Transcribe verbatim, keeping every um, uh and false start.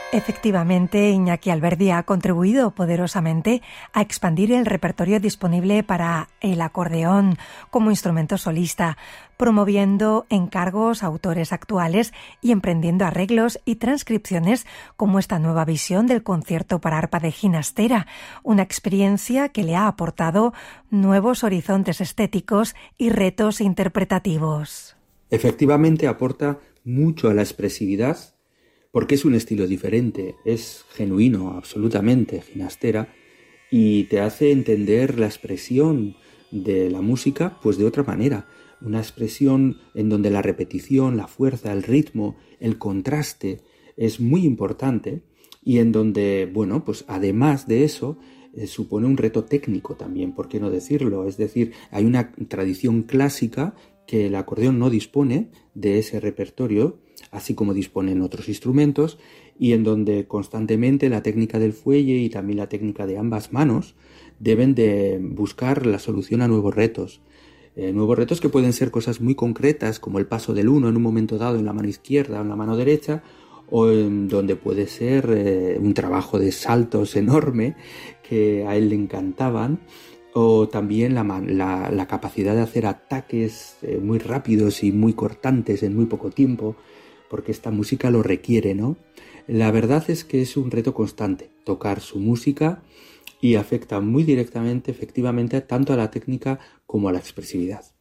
Efectivamente, Iñaki Alberdi ha contribuido poderosamente a expandir el repertorio disponible para el acordeón como instrumento solista, promoviendo encargos a autores actuales y emprendiendo arreglos y transcripciones como esta nueva visión del concierto para arpa de Ginastera, una experiencia que le ha aportado nuevos horizontes estéticos y retos interpretativos. Efectivamente aporta mucho a la expresividad, porque es un estilo diferente, es genuino, absolutamente, Ginastera, y te hace entender la expresión de la música pues de otra manera, una expresión en donde la repetición, la fuerza, el ritmo, el contraste es muy importante y en donde, bueno, pues además de eso, eh, supone un reto técnico también, ¿por qué no decirlo? Es decir, hay una tradición clásica que el acordeón no dispone de ese repertorio, así como disponen otros instrumentos, y en donde constantemente la técnica del fuelle y también la técnica de ambas manos deben de buscar la solución a nuevos retos. Eh, nuevos retos que pueden ser cosas muy concretas, como el paso del uno en un momento dado en la mano izquierda o en la mano derecha, o en donde puede ser eh, un trabajo de saltos enorme que a él le encantaban, o también la, la, la capacidad de hacer ataques eh, muy rápidos y muy cortantes en muy poco tiempo, porque esta música lo requiere, ¿no? La verdad es que es un reto constante tocar su música y afecta muy directamente, efectivamente, tanto a la técnica como a la expresividad.